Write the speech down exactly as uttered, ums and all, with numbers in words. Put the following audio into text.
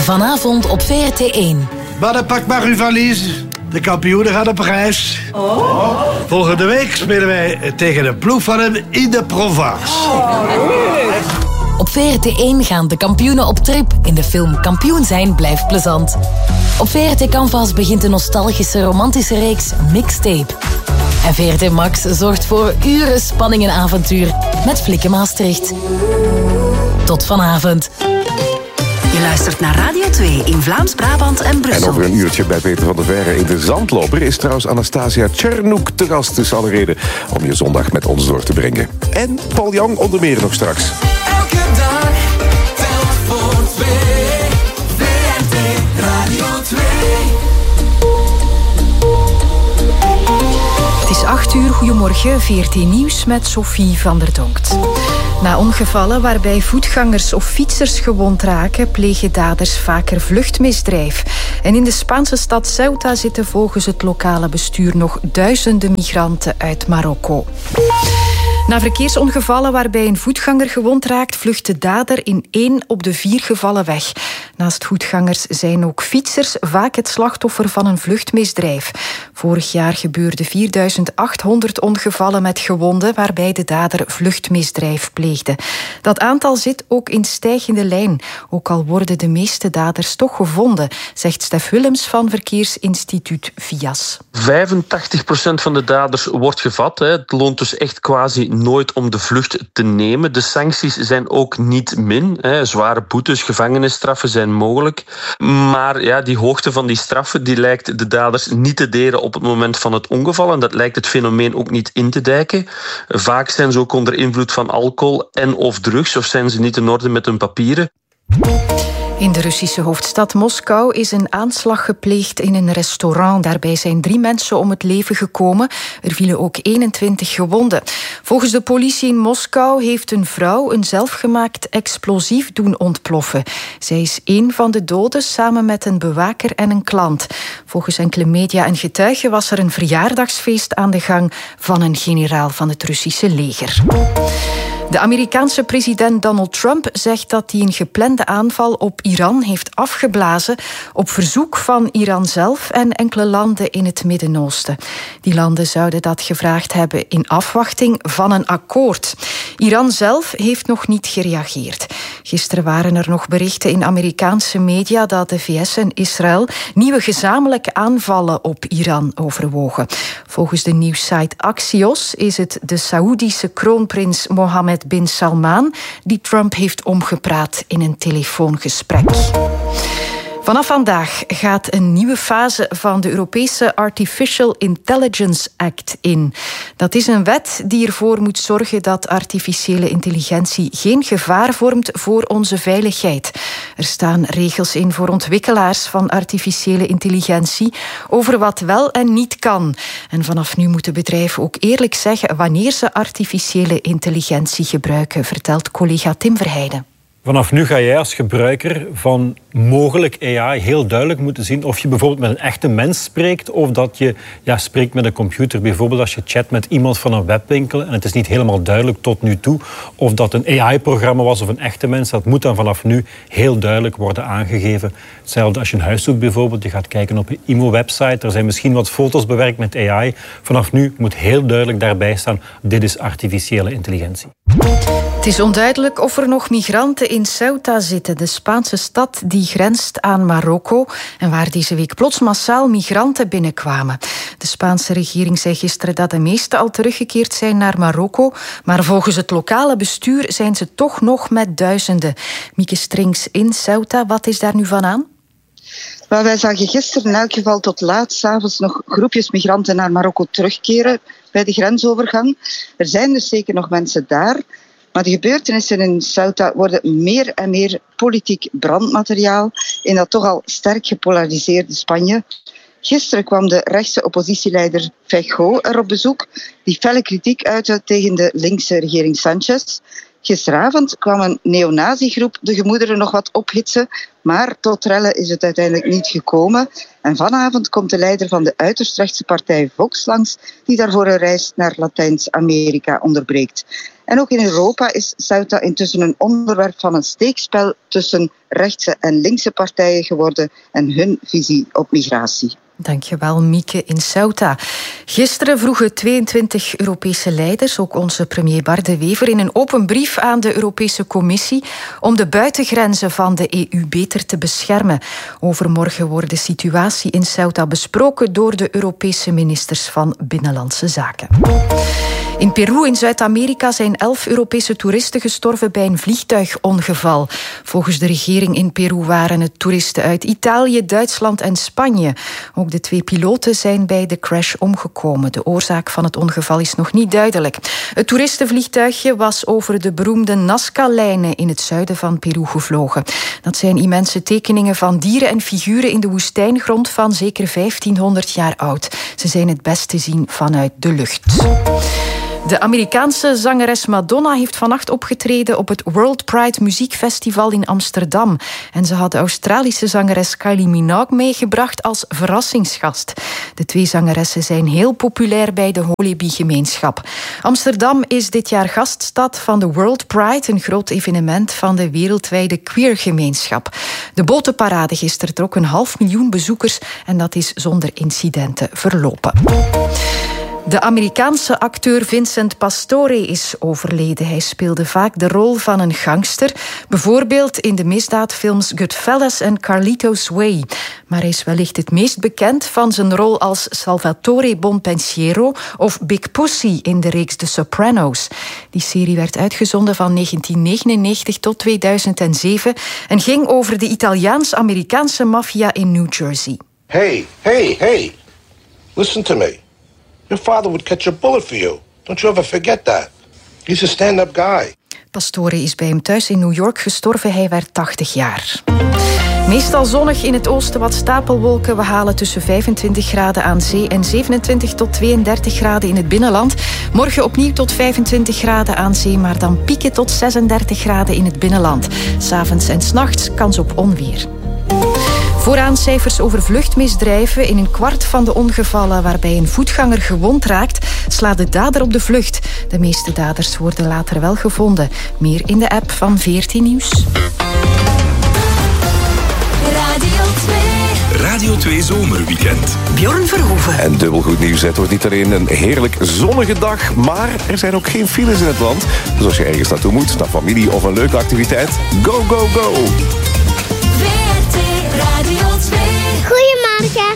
Vanavond op V R T één. Maar pak maar uw valies. De kampioenen gaan op reis. Oh. Volgende week spelen wij tegen de ploeg van hem in de Provence. Oh. Op V R T één gaan de kampioenen op trip in de film Kampioen zijn blijft plezant. Op V R T Canvas begint de nostalgische romantische reeks Mixtape. En V R T Max zorgt voor uren spanning en avontuur met Flikken Maastricht. Tot vanavond. Je luistert naar Radio twee in Vlaams-Brabant en Brussel. En over een uurtje bij Peter van der Veire in de Zandloper is trouwens Anastasia Tjernuk te gast. Dus alle reden om je zondag met ons door te brengen. En Paul Young onder meer nog straks. Elke dag, tel voor twee. V R T Radio twee. Het is acht uur, goedemorgen, V R T Nieuws met Sophie van der Donkt. Na ongevallen waarbij voetgangers of fietsers gewond raken, plegen daders vaker vluchtmisdrijf. En in de Spaanse stad Ceuta zitten volgens het lokale bestuur nog duizenden migranten uit Marokko. Na verkeersongevallen waarbij een voetganger gewond raakt, vlucht de dader in één op de vier gevallen weg. Naast voetgangers zijn ook fietsers vaak het slachtoffer van een vluchtmisdrijf. Vorig jaar gebeurden vierduizend achthonderd ongevallen met gewonden waarbij de dader vluchtmisdrijf pleegde. Dat aantal zit ook in stijgende lijn, ook al worden de meeste daders toch gevonden, zegt Stef Willems van Verkeersinstituut V I A S. vijfentachtig procent van de daders wordt gevat. Hè. Het loont dus echt quasi nooit om de vlucht te nemen. De sancties zijn ook niet min. Hè. Zware boetes, gevangenisstraffen zijn mogelijk. Maar ja, die hoogte van die straffen die lijkt de daders niet te deren op het moment van het ongeval. En dat lijkt het fenomeen ook niet in te dijken. Vaak zijn ze ook onder invloed van alcohol en of drugs, of zijn ze niet in orde met hun papieren. In de Russische hoofdstad Moskou is een aanslag gepleegd in een restaurant. Daarbij zijn drie mensen om het leven gekomen. Er vielen ook eenentwintig gewonden. Volgens de politie in Moskou heeft een vrouw een zelfgemaakt explosief doen ontploffen. Zij is één van de doden samen met een bewaker en een klant. Volgens enkele media en getuigen was er een verjaardagsfeest aan de gang van een generaal van het Russische leger. De Amerikaanse president Donald Trump zegt dat hij een geplande aanval op Iran heeft afgeblazen op verzoek van Iran zelf en enkele landen in het Midden-Oosten. Die landen zouden dat gevraagd hebben in afwachting van een akkoord. Iran zelf heeft nog niet gereageerd. Gisteren waren er nog berichten in Amerikaanse media dat de V S en Israël nieuwe gezamenlijke aanvallen op Iran overwogen. Volgens de nieuwssite Axios is het de Saoedische kroonprins Mohammed bin Salman die Trump heeft omgepraat in een telefoongesprek. Vanaf vandaag gaat een nieuwe fase van de Europese Artificial Intelligence Act in. Dat is een wet die ervoor moet zorgen dat artificiële intelligentie geen gevaar vormt voor onze veiligheid. Er staan regels in voor ontwikkelaars van artificiële intelligentie over wat wel en niet kan. En vanaf nu moeten bedrijven ook eerlijk zeggen wanneer ze artificiële intelligentie gebruiken, vertelt collega Tim Verheijden. Vanaf nu ga jij als gebruiker van mogelijk A I heel duidelijk moeten zien of je bijvoorbeeld met een echte mens spreekt of dat je ja, spreekt met een computer. Bijvoorbeeld als je chat met iemand van een webwinkel en het is niet helemaal duidelijk tot nu toe of dat een A I-programma was of een echte mens. Dat moet dan vanaf nu heel duidelijk worden aangegeven. Hetzelfde als je een huis zoekt bijvoorbeeld. Je gaat kijken op een I M O-website. Er zijn misschien wat foto's bewerkt met A I. Vanaf nu moet heel duidelijk daarbij staan, dit is artificiële intelligentie. Het is onduidelijk of er nog migranten in Ceuta zitten, de Spaanse stad die grenst aan Marokko en waar deze week plots massaal migranten binnenkwamen. De Spaanse regering zei gisteren dat de meesten al teruggekeerd zijn naar Marokko, maar volgens het lokale bestuur zijn ze toch nog met duizenden. Mieke Strings in Ceuta, wat is daar nu van aan? Wel, wij zagen gisteren in elk geval tot laat 's avonds nog groepjes migranten naar Marokko terugkeren bij de grensovergang. Er zijn dus zeker nog mensen daar. Maar de gebeurtenissen in Ceuta worden meer en meer politiek brandmateriaal in dat toch al sterk gepolariseerde Spanje. Gisteren kwam de rechtse oppositieleider Feijóo er op bezoek, die felle kritiek uitte tegen de linkse regering Sánchez. Gisteravond kwam een neonazi-groep de gemoederen nog wat ophitsen, maar tot rellen is het uiteindelijk niet gekomen. En vanavond komt de leider van de uiterst rechtse partij Vox langs, die daarvoor een reis naar Latijns-Amerika onderbreekt. En ook in Europa is Ceuta intussen een onderwerp van een steekspel tussen rechtse en linkse partijen geworden en hun visie op migratie. Dankjewel, Mieke in Ceuta. Gisteren vroegen tweeëntwintig Europese leiders, ook onze premier Bart De Wever, in een open brief aan de Europese Commissie om de buitengrenzen van de E U beter te beschermen. Overmorgen wordt de situatie in Ceuta besproken door de Europese ministers van Binnenlandse Zaken. In Peru in Zuid-Amerika zijn elf Europese toeristen gestorven bij een vliegtuigongeval. Volgens de regering in Peru waren het toeristen uit Italië, Duitsland en Spanje. Ook de twee piloten zijn bij de crash omgekomen. De oorzaak van het ongeval is nog niet duidelijk. Het toeristenvliegtuigje was over de beroemde Nazca-lijnen in het zuiden van Peru gevlogen. Dat zijn immense tekeningen van dieren en figuren in de woestijngrond van zeker vijftienhonderd jaar oud. Ze zijn het best te zien vanuit de lucht. De Amerikaanse zangeres Madonna heeft vannacht opgetreden op het World Pride Muziekfestival in Amsterdam. En ze had de Australische zangeres Kylie Minogue meegebracht als verrassingsgast. De twee zangeressen zijn heel populair bij de Holebi-gemeenschap. Amsterdam is dit jaar gaststad van de World Pride, een groot evenement van de wereldwijde queergemeenschap. De botenparade gisteren trok een half miljoen bezoekers en dat is zonder incidenten verlopen. De Amerikaanse acteur Vincent Pastore is overleden. Hij speelde vaak de rol van een gangster, bijvoorbeeld in de misdaadfilms Goodfellas en Carlito's Way. Maar hij is wellicht het meest bekend van zijn rol als Salvatore Bonpensiero of Big Pussy in de reeks The Sopranos. Die serie werd uitgezonden van negentien negenennegentig tot tweeduizend zeven en ging over de Italiaans-Amerikaanse maffia in New Jersey. Hey, hey, hey, listen to me. Your father would catch a bullet for you. Don't you ever forget that. He's a stand-up guy. Pastore is bij hem thuis in New York gestorven. Hij werd tachtig jaar. Meestal zonnig, in het oosten wat stapelwolken. We halen tussen vijfentwintig graden aan zee en zevenentwintig tot tweeëndertig graden in het binnenland. Morgen opnieuw tot vijfentwintig graden aan zee, maar dan pieken tot zesendertig graden in het binnenland. 'S Avonds en 's nachts kans op onweer. Vooraan cijfers over vluchtmisdrijven. In een kwart van de ongevallen waarbij een voetganger gewond raakt, slaat de dader op de vlucht. De meeste daders worden later wel gevonden. Meer in de app van veertien Nieuws. Radio twee. Radio twee Zomerweekend. Bjorn Verhoeven. En dubbel goed nieuws. Het wordt niet alleen een heerlijk zonnige dag, maar er zijn ook geen files in het land. Dus als je ergens naartoe moet, naar familie of een leuke activiteit, go, go, go! Radio twee. Goedemorgen.